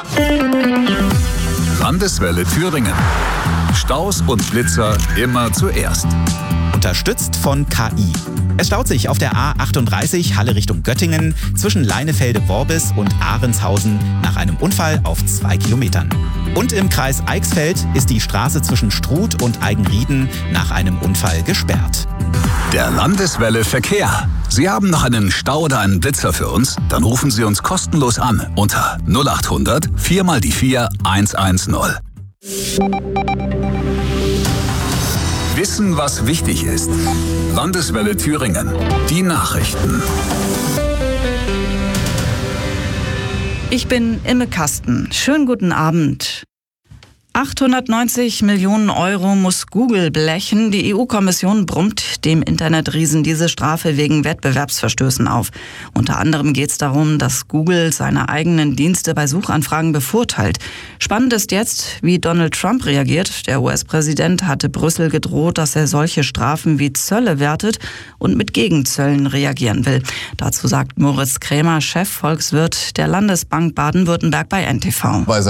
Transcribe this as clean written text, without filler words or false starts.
Landeswelle Thüringen. Staus und Blitzer immer zuerst. Unterstützt von KI. Es staut sich auf der A38 Halle Richtung Göttingen zwischen Leinefelde-Worbis und Ahrenshausen nach einem Unfall auf 2 Kilometern. Und im Kreis Eichsfeld ist die Straße zwischen Struth und Eigenrieden nach einem Unfall gesperrt. Der Landeswelle Verkehr. Sie haben noch einen Stau oder einen Blitzer für uns? Dann rufen Sie uns kostenlos an unter 0800 4 mal die 4 110. Wissen, was wichtig ist. Landeswelle Thüringen. Die Nachrichten. Ich bin Imme Kasten. Schönen guten Abend. 890 Millionen Euro muss Google blechen. Die EU-Kommission brummt dem Internetriesen diese Strafe wegen Wettbewerbsverstößen auf. Unter anderem geht es darum, dass Google seine eigenen Dienste bei Suchanfragen bevorteilt. Spannend ist jetzt, wie Donald Trump reagiert. Der US-Präsident hatte Brüssel gedroht, dass er solche Strafen wie Zölle wertet und mit Gegenzöllen reagieren will. Dazu sagt Moritz Krämer, Chefvolkswirt der Landesbank Baden-Württemberg bei NTV.